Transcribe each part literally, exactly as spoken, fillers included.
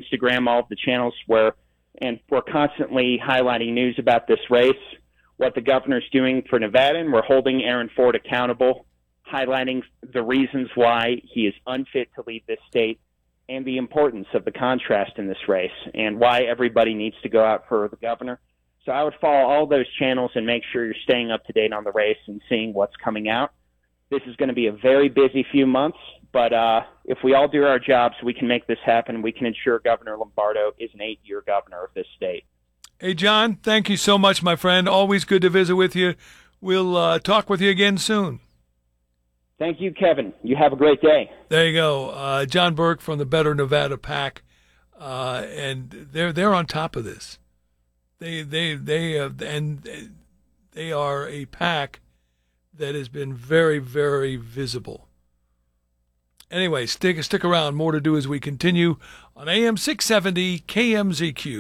Instagram, all of the channels where, and we're constantly highlighting news about this race, what the governor's doing for Nevada, and we're holding Aaron Ford accountable, highlighting the reasons why he is unfit to lead this state and the importance of the contrast in this race and why everybody needs to go out for the governor. So I would follow all those channels and make sure you're staying up to date on the race and seeing what's coming out. This is going to be a very busy few months, but uh, if we all do our jobs, we can make this happen. We can ensure Governor Lombardo is an eight-year governor of this state. Hey, John, thank you so much, my friend. Always good to visit with you. We'll uh, talk with you again soon. Thank you, Kevin. You have a great day. There you go. Uh, John Burke from the Better Nevada PAC, uh, and they're they're on top of this. They they they uh, and they are a PAC that has been very, very visible. Anyway, stick stick around. More to do as we continue on A M six seventy K M Z Q.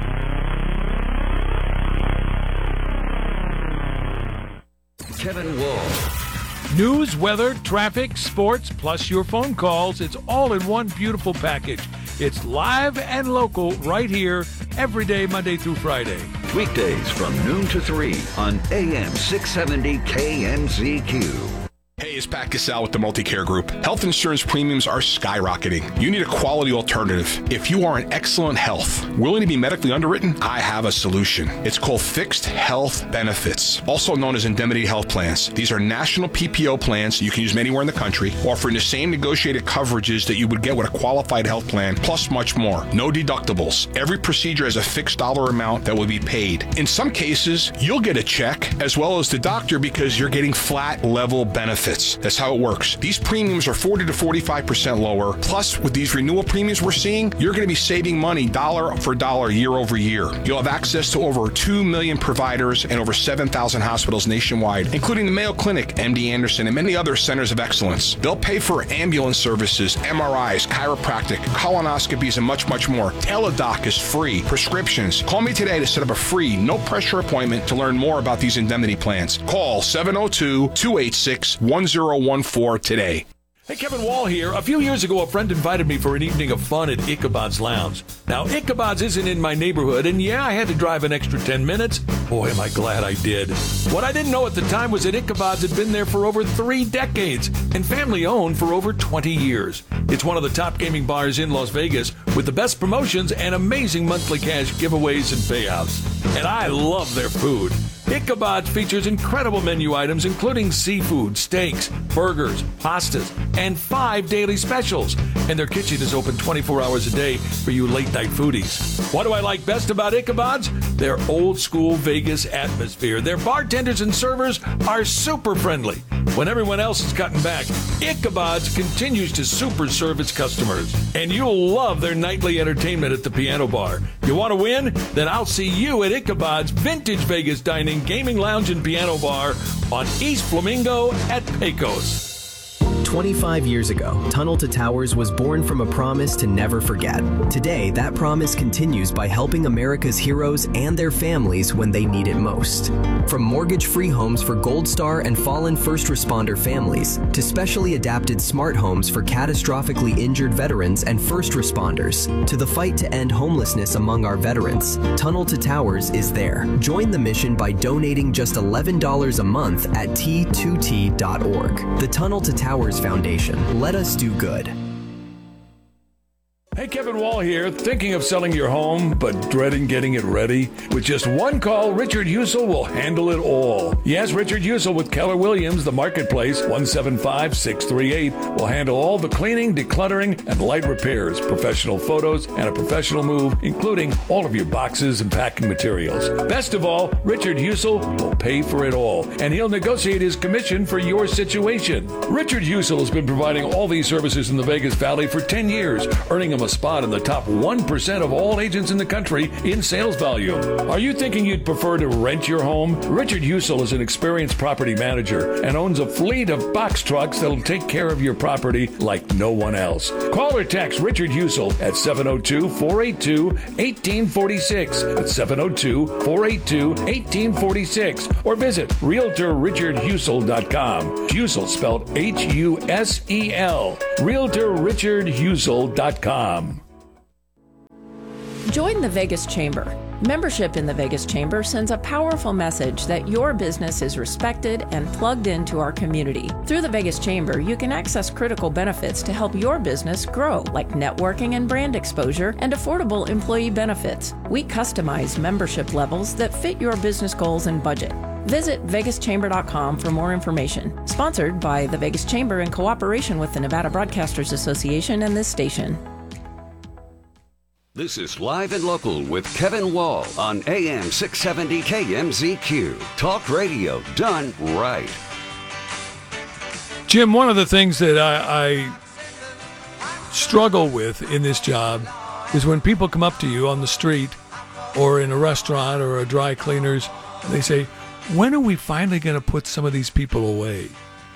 Kevin Wall. News, weather, traffic, sports, plus your phone calls. It's all in one beautiful package. It's live and local right here every day, Monday through Friday. Weekdays from noon to three on A M six seventy K M Z Q. Hey, it's Pat Cassell with the Multicare Group. Health insurance premiums are skyrocketing. You need a quality alternative. If you are in excellent health, willing to be medically underwritten, I have a solution. It's called Fixed Health Benefits, also known as indemnity health plans. These are national P P O plans you can use anywhere in the country, offering the same negotiated coverages that you would get with a qualified health plan, plus much more. No deductibles. Every procedure has a fixed dollar amount that will be paid. In some cases, you'll get a check as well as the doctor because you're getting flat level benefits. That's how it works. These premiums are forty to forty-five percent lower. Plus, with these renewal premiums we're seeing, you're going to be saving money dollar for dollar year over year. You'll have access to over two million providers and over seven thousand hospitals nationwide, including the Mayo Clinic, M D Anderson, and many other centers of excellence. They'll pay for ambulance services, M R Is, chiropractic, colonoscopies, and much, much more. Teladoc is free. Prescriptions. Call me today to set up a free, no-pressure appointment to learn more about these indemnity plans. Call seven oh two, two eight six, one oh one four today. Hey, Kevin Wall here. A few years ago, a friend invited me for an evening of fun at Ichabod's Lounge. Now, Ichabod's isn't in my neighborhood, and yeah, I had to drive an extra ten minutes. Boy, am I glad I did. What I didn't know at the time was that Ichabod's had been there for over three decades and family-owned for over twenty years. It's one of the top gaming bars in Las Vegas with the best promotions and amazing monthly cash giveaways and payouts. And I love their food. Ichabod's features incredible menu items including seafood, steaks, burgers, pastas, and five daily specials. And their kitchen is open twenty-four hours a day for you late-night foodies. What do I like best about Ichabod's? Their old-school Vegas atmosphere. Their bartenders and servers are super friendly. When everyone else is cutting back, Ichabod's continues to super serve its customers. And you'll love their nightly entertainment at the piano bar. You want to win? Then I'll see you at Ichabod's Vintage Vegas Dining, Gaming Lounge, and Piano Bar on East Flamingo at Pecos. twenty-five years ago, Tunnel to Towers was born from a promise to never forget. Today, that promise continues by helping America's heroes and their families when they need it most. From mortgage-free homes for Gold Star and fallen first responder families, to specially adapted smart homes for catastrophically injured veterans and first responders, to the fight to end homelessness among our veterans, Tunnel to Towers is there. Join the mission by donating just eleven dollars a month at T two T dot org. The Tunnel to Towers Foundation. Let us do good. Hey, Kevin Wall here. Thinking of selling your home, but dreading getting it ready? With just one call, Richard Husel will handle it all. Yes, Richard Husel with Keller Williams, the marketplace, one seven five, six three eight, will handle all the cleaning, decluttering, and light repairs, professional photos, and a professional move, including all of your boxes and packing materials. Best of all, Richard Husel will pay for it all, and he'll negotiate his commission for your situation. Richard Husel has been providing all these services in the Vegas Valley for ten years, earning him a spot in the top one percent of all agents in the country in sales value. Are you thinking you'd prefer to rent your home? Richard Husel is an experienced property manager and owns a fleet of box trucks that'll take care of your property like no one else. Call or text Richard Husel at seven oh two, four eight two, one eight four six. That's seven oh two, four eight two, one eight four six. Or visit realtor richard husel dot com. Husel spelled H U S E L. realtor richard husel dot com. Join the Vegas Chamber. Membership in the Vegas Chamber sends a powerful message that your business is respected and plugged into our community. Through the Vegas Chamber, you can access critical benefits to help your business grow, like networking and brand exposure and affordable employee benefits. We customize membership levels that fit your business goals and budget. Visit vegas chamber dot com for more information. Sponsored by the Vegas Chamber in cooperation with the Nevada Broadcasters Association and this station. This is Live and Local with Kevin Wall on A M six seventy K M Z Q. Talk radio done right. Jim, one of the things that I, I struggle with in this job is when people come up to you on the street or in a restaurant or a dry cleaners, and they say, when are we finally going to put some of these people away?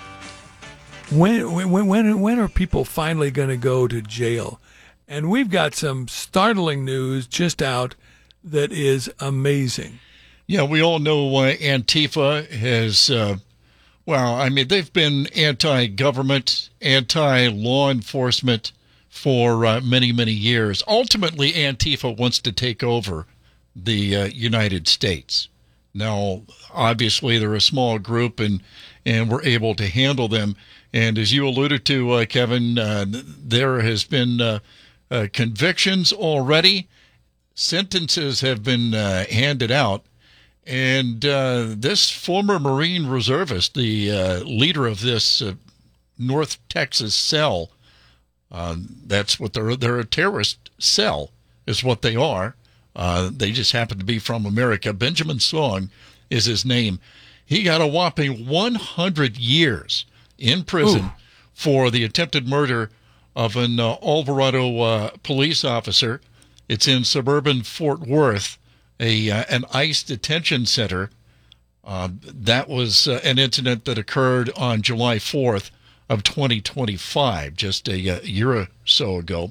When, when, when, when are people finally going to go to jail? And we've got some startling news just out that is amazing. Yeah, we all know uh, Antifa has, uh, well, I mean, they've been anti-government, anti-law enforcement for uh, many, many years. Ultimately, Antifa wants to take over the uh, United States. Now, obviously, they're a small group, and, and we're able to handle them. And as you alluded to, uh, Kevin, uh, there has been uh, uh, convictions already. Sentences have been uh, handed out. And uh, this former Marine reservist, the uh, leader of this uh, North Texas cell, uh, that's what they're, they're a terrorist cell is what they are. Uh, they just happen to be from America. Benjamin Song is his name. He got a whopping one hundred years in prison Ooh. for the attempted murder of an uh, Alvarado uh, police officer. It's in suburban Fort Worth, a uh, an ICE detention center. Uh, that was uh, an incident that occurred on July fourth of twenty twenty-five, just a, a year or so ago.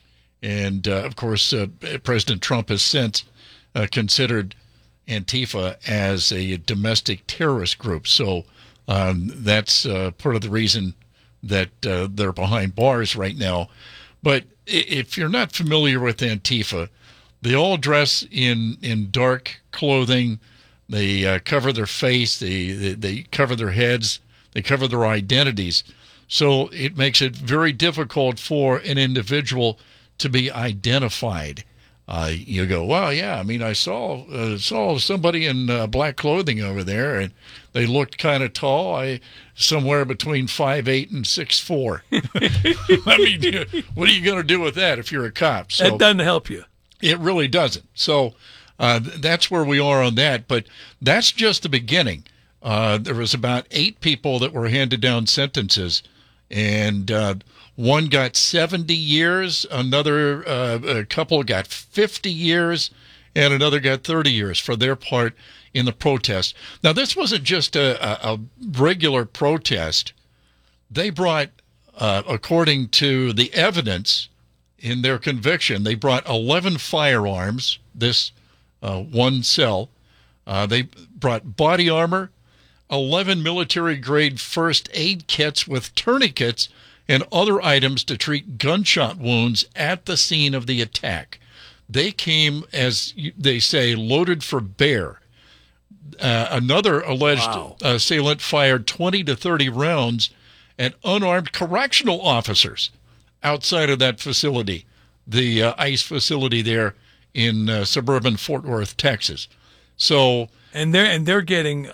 And, uh, of course, uh, President Trump has since uh, considered Antifa as a domestic terrorist group. So um, that's uh, part of the reason that uh, they're behind bars right now. But if you're not familiar with Antifa, they all dress in, in dark clothing. They uh, cover their face. They, they, they cover their heads. They cover their identities. So it makes it very difficult for an individual to be identified. Uh, you go, well, yeah, I mean, I saw uh, saw somebody in uh, black clothing over there, and they looked kind of tall. I somewhere between five eight and six four. I mean, what are you going to do with that if you're a cop? So that doesn't help you. It really doesn't. So uh, that's where we are on that. But that's just the beginning. Uh, there was about eight people that were handed down sentences, and uh, one got seventy years, another uh, a couple got fifty years, and another got thirty years for their part in the protest. Now, this wasn't just a, a, a regular protest. They brought, uh, according to the evidence in their conviction, they brought eleven firearms, this uh, one cell. Uh, they brought body armor, eleven military-grade first aid kits with tourniquets, and other items to treat gunshot wounds at the scene of the attack. They came, as they say, loaded for bear. Uh, another alleged wow. assailant fired twenty to thirty rounds at unarmed correctional officers outside of that facility, the uh, ICE facility there in uh, suburban Fort Worth, Texas. So, and they're and they're getting.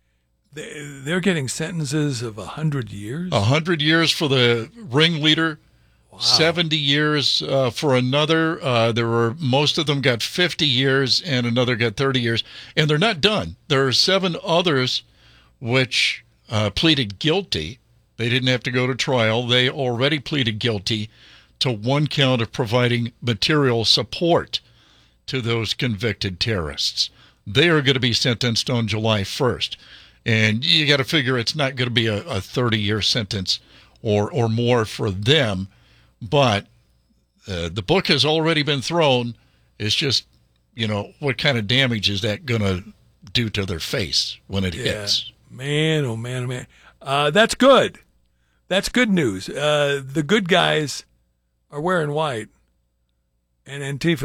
They're getting sentences of a hundred years. A hundred years for the ringleader, wow. seventy years uh, for another. Uh, there were most of them got fifty years, and another got thirty years. And they're not done. There are seven others which uh, pleaded guilty. They didn't have to go to trial. They already pleaded guilty to one count of providing material support to those convicted terrorists. They are going to be sentenced on July first. And you got to figure it's not going to be a thirty-year sentence or or more for them. But uh, the book has already been thrown. It's just, you know, what kind of damage is that going to do to their face when it yeah. hits? Man, oh, man, oh, man. Uh, that's good. That's good news. Uh, the good guys are wearing white, and Antifa